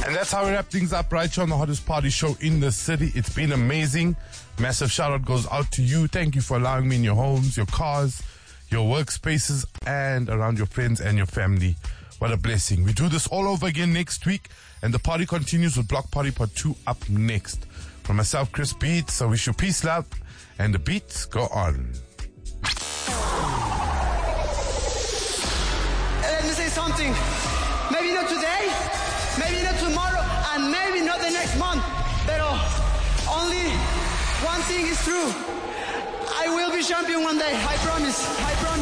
And that's how we wrap things up right here on the hottest party show in the city. It's been amazing. Massive shout out goes out to you. Thank you for allowing me in your homes, your cars, your workspaces, and around your friends and your family. What a blessing. We do this all over again next week, and the party continues with Block Party Part 2 up next. From myself, Chris Beats, I wish you peace, love, and the beats go on. Let me say something. Maybe not today, maybe not tomorrow, and maybe not the next month. But only one thing is true. I will be champion one day. I promise.